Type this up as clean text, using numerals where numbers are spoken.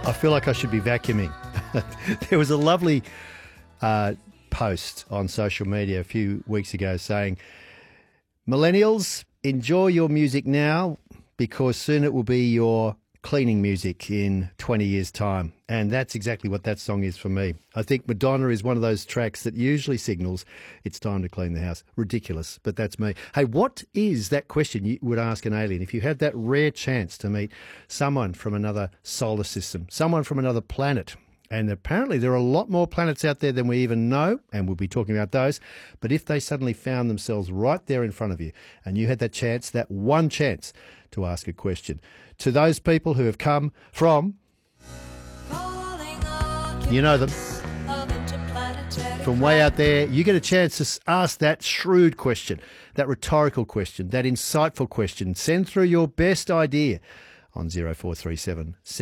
I feel like I should be vacuuming. There was a lovely post on social media a few weeks ago saying, millennials, enjoy your music now because soon it will be your cleaning music in 20 years' time. And that's exactly what that song is for me. I think Madonna is one of those tracks that usually signals it's time to clean the house. Ridiculous, but that's me. Hey, what is that question you would ask an alien if you had that rare chance to meet someone from another solar system, someone from another planet? And apparently there are a lot more planets out there than we even know, and we'll be talking about those. But if they suddenly found themselves right there in front of you and you had that chance, that one chance to ask a question to those people who have come from, you know them, from way out there, you get a chance to ask that shrewd question, that rhetorical question, that insightful question. Send through your best idea on 0437